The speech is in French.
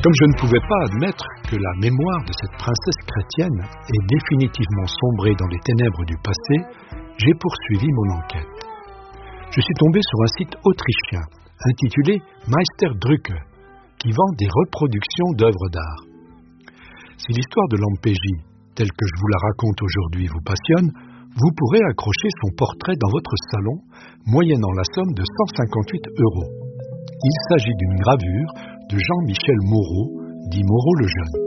Comme je ne pouvais pas admettre que la mémoire de cette princesse chrétienne ait définitivement sombré dans les ténèbres du passé, j'ai poursuivi mon enquête. Je suis tombé sur un site autrichien intitulé Meisterdrucke, qui vend des reproductions d'œuvres d'art. Si l'histoire de Lampegie, telle que je vous la raconte aujourd'hui, vous passionne, vous pourrez accrocher son portrait dans votre salon, moyennant la somme de 158 €. Il s'agit d'une gravure de Jean-Michel Moreau, dit Moreau le Jeune.